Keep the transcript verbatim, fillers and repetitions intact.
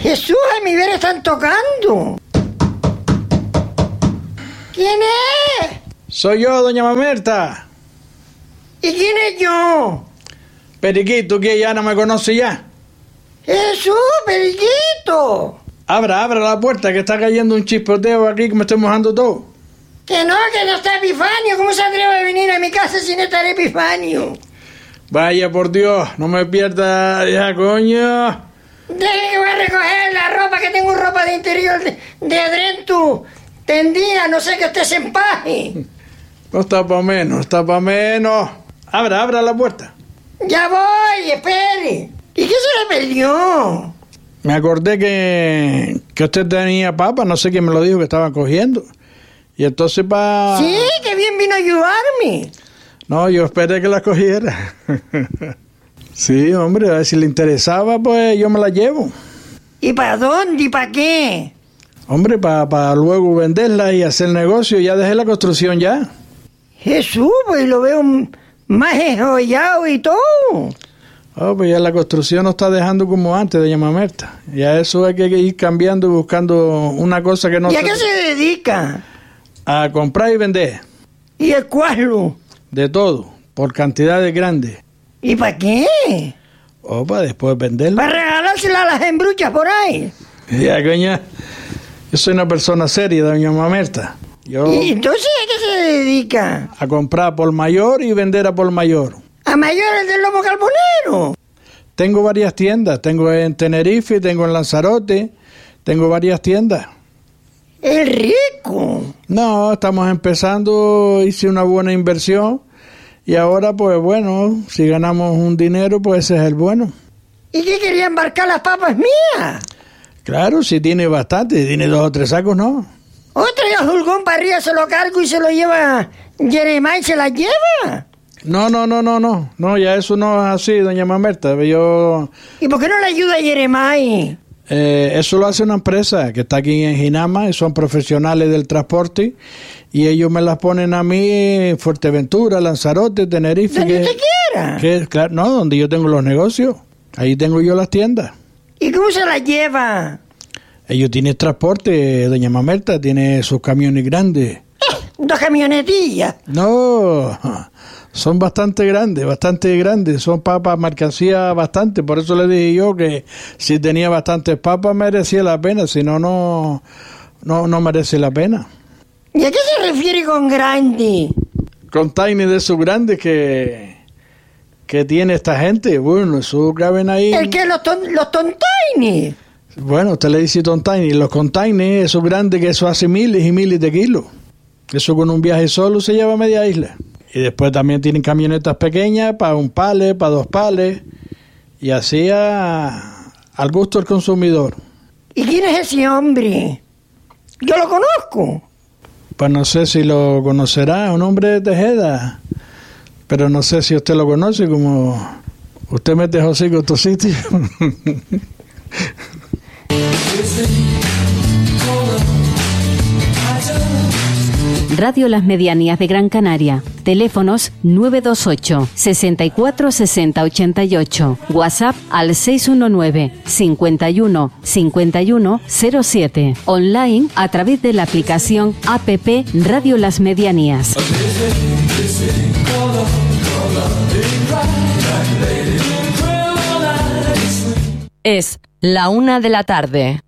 Jesús, a mi ver están tocando. ¿Quién es? Soy yo, doña Mamerta. ¿Y quién es yo? Periquito, que ya no me conoce ya. Jesús, Periquito. Abra, abra la puerta, que está cayendo un chispoteo aquí que me estoy mojando todo. Que no, que no está Epifanio. ¿Cómo se atreve a venir a mi casa sin estar Epifanio? Vaya, por Dios, no me pierda ya, coño. Deje que voy a recoger la ropa, que tengo ropa de interior de, de Adrentu tendida, no sé que usted se empaje. No está pa' menos, está pa' menos. Abra, abra la puerta. Ya voy, espere. ¿Y qué se le perdió? Me acordé que, que usted tenía papa, no sé quién me lo dijo que estaba cogiendo. Y entonces pa... Sí, que bien vino a ayudarme. No, yo esperé que la cogiera. Sí, hombre, a ver si le interesaba, pues yo me la llevo. ¿Y para dónde y para qué? Hombre, para pa luego venderla y hacer negocio. Ya dejé la construcción ya. Jesús, pues lo veo más enjollado y todo. Oh, pues ya la construcción no está dejando como antes, doña Mamerta. Ya eso hay que ir cambiando y buscando una cosa que no... ¿Y a se... qué se dedica? A comprar y vender. ¿Y el cuadro? De todo, por cantidades grandes. ¿Y para qué? O para después venderlo. ¿Para regalársela a las embruchas por ahí? Ya, coña. Yo soy una persona seria, doña Mamerta. Yo... ¿Y entonces a qué se dedica? A comprar por mayor y vender a por mayor. ¿A mayores del lomo carbonero? Tengo varias tiendas. Tengo en Tenerife, tengo en Lanzarote. Tengo varias tiendas. ¡El rico! No, estamos empezando. Hice una buena inversión. Y ahora, pues bueno, si ganamos un dinero, pues ese es el bueno. ¿Y qué quería embarcar las papas mías? Claro, si tiene bastante, tiene dos o tres sacos, ¿no? Otra y a Julgón para arriba se lo cargo y se lo lleva Jeremiah y se la lleva. No, no, no, no, no, no, ya eso no es así, doña Mamerta. Yo... ¿Y por qué no le ayuda a Jeremiah? Eh, eso lo hace una empresa que está aquí en Jinama y son profesionales del transporte y ellos me las ponen a mí en Fuerteventura, Lanzarote, Tenerife. Donde que, usted quiera. Que, claro, no, donde yo tengo los negocios. Ahí tengo yo las tiendas. ¿Y cómo se la lleva? Ellos tienen transporte, doña Mamerta, tiene sus camiones grandes. Dos camionetillas. No, son bastante grandes, bastante grandes. Son papas, mercancía bastante. Por eso le dije yo que si tenía bastantes papas merecía la pena. Si no, no, no, no merece la pena. ¿Y a qué se refiere con grande? Con tiny de esos grandes que, que tiene esta gente. Bueno, eso caben ahí. ¿El que los, ton, los tontaines? Bueno, usted le dice tontaini. Los containers, esos grandes que eso hace miles y miles de kilos. Eso con un viaje solo se lleva a media isla. Y después también tienen camionetas pequeñas para un pale, para dos pales. Y así a, al gusto del consumidor. ¿Y quién es ese hombre? Yo lo conozco. Pues no sé si lo conocerá, un hombre de Tejeda. Pero no sé si usted lo conoce, como usted mete hocico en tu sitio. Radio Las Medianías de Gran Canaria. Teléfonos nueve dos ocho, sesenta y cuatro, sesenta, ochenta y ocho. WhatsApp al seis uno nueve, cincuenta y uno, cincuenta y uno, cero siete. Online a través de la aplicación app Radio Las Medianías. Es la una de la tarde.